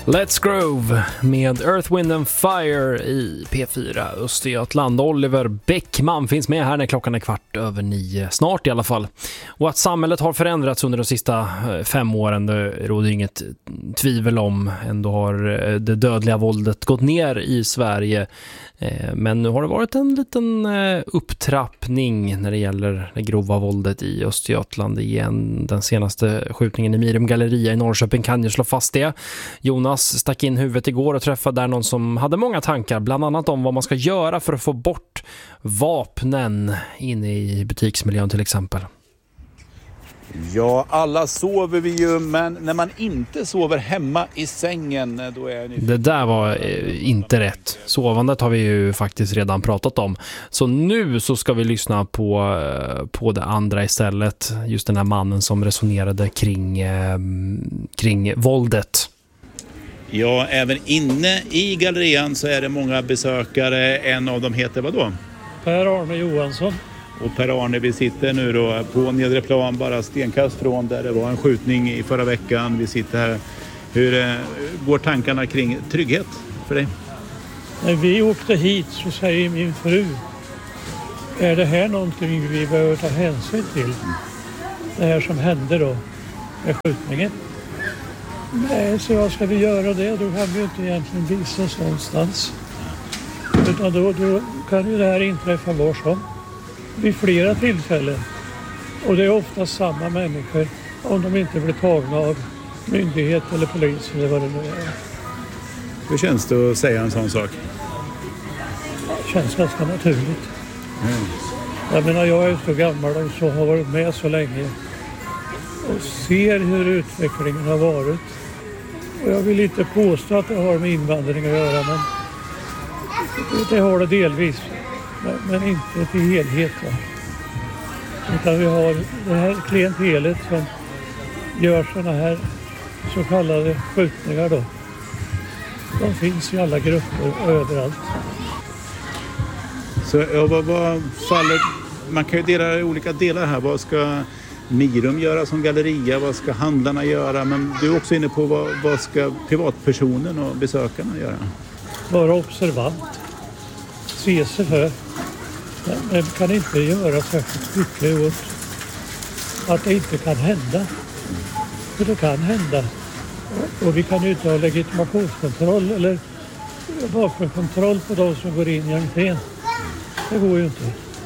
Let's Grove med Earth, Wind and Fire i P4 Östergötland. Oliver Bäckman finns med här när klockan är 8:15, snart i alla fall. Och att samhället har förändrats under de sista 5 åren, det råder inget tvivel om. Ändå har det dödliga våldet gått ner i Sverige. Men nu har det varit en liten upptrappning när det gäller det grova våldet i Östergötland igen. Den senaste skjutningen i Mirum Galleria i Norrköping kan ju slå fast det. Jonas stack in huvudet igår och träffade där någon som hade många tankar, bland annat om vad man ska göra för att få bort vapnen inne i butiksmiljön till exempel. Ja, alla sover vi ju, men när man inte sover hemma i sängen, då är ni... Det där var inte rätt. Sovandet har vi ju faktiskt redan pratat om. Så nu så ska vi lyssna på det andra istället. Just den här mannen som resonerade kring våldet. Ja, även inne i gallerian så är det många besökare. En av dem heter vad då? Per-Arne Johansson. Och Per-Arne, vi sitter nu då på nedre plan, bara stenkast från där det var en skjutning i förra veckan. Vi sitter här. Hur går tankarna kring trygghet för dig? När vi åkte hit så säger min fru, är det här någonting vi behöver ta hänsyn till? Det här som hände då med skjutningen. Nej, så vad ska vi göra det? Då kan vi inte egentligen visa oss någonstans. Utan då kan ju det här inträffa var som. Vid flera tillfällen. Och det är ofta samma människor om de inte blir tagna av myndighet eller polis eller vad det nu är. Hur känns det att säga en sån sak? Det känns ganska naturligt. Jag menar, jag är så gammal och så har varit med så länge och ser hur utvecklingen har varit. Och jag vill inte påstå att det har med invandring att göra, men det har det delvis. Men inte till helhet. Va? Utan vi har det här klientelet som gör sådana här så kallade skjutningar då. De finns i alla grupper överallt. Så vad faller, man kan ju dela olika delar här. Vad ska Mirum göra som galleria? Vad ska handlarna göra? Men du är också inne på vad ska privatpersonen och besökarna göra? Vara observant. Se sig för. Men kan inte göra särskilt mycket åt att det inte kan hända. För det kan hända. Och vi kan ju inte ha legitimationskontroll eller vapenkontroll på de som går in i entrén. Det går ju inte.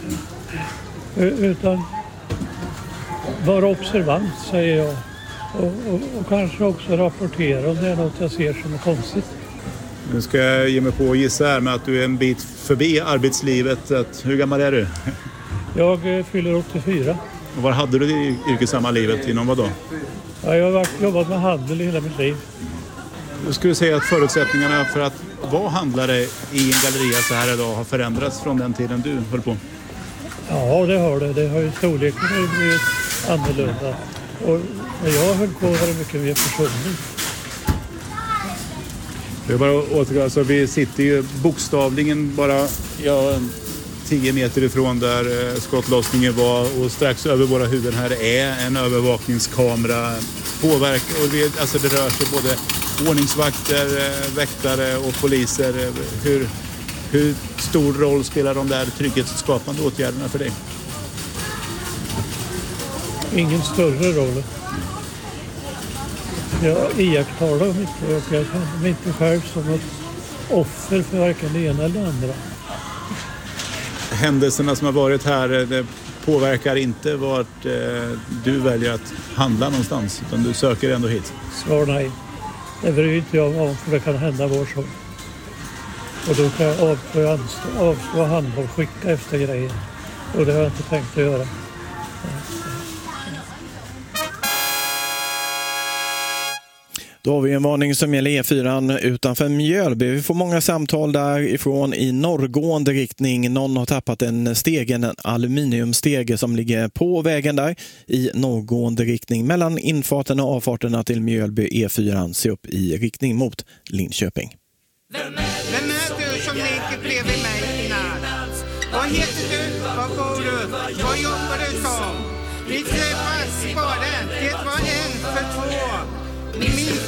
Utan vara observant, säger jag. Och kanske också rapportera om det är något jag ser som är konstigt. Nu ska jag ge mig på och gissa här med att du är en bit förbi arbetslivet. Hur gammal är du? Jag fyller 84. Och vad hade du i yrkessamma livet inom vad då? Ja, jag har jobbat med handel i hela mitt liv. Du skulle säga att förutsättningarna för att vara handlare i en galleria så här idag har förändrats från den tiden du höll på? Ja, det har det. Det har ju storleken blivit annorlunda. Och när jag höll på var det mycket mer personligt. Det är bara att återgå, alltså vi sitter ju bokstavligen bara 10 meter ifrån där skottlossningen var, och strax över våra huvuden här är en övervakningskamera. Alltså det rör sig både ordningsvakter, väktare och poliser. Hur stor roll spelar de där trygghetsskapande åtgärderna för dig? Ingen större roll. Jag iakttar dem inte och jag känner mig inte själv som ett offer för varken det ena eller det andra. Händelserna som har varit här, det påverkar inte vart du väljer att handla någonstans, utan du söker ändå hit? Svar nej. Det bryr inte jag om, för det kan hända var som. Och då kan jag avstå handla och skicka efter grejer. Och det har jag inte tänkt att göra. Då har vi en varning som gäller E4 utanför Mjölby. Vi får många samtal därifrån i norrgående riktning. Någon har tappat en aluminiumstege som ligger på vägen där i norrgående riktning. Mellan infarten och avfarterna till Mjölby E4 ser upp i riktning mot Linköping. Vem är du som ligger bredvid mig i natt? Vad heter du? Var bor du? Vad jobbar du som? Vi träffas bara. Det var en för två. Min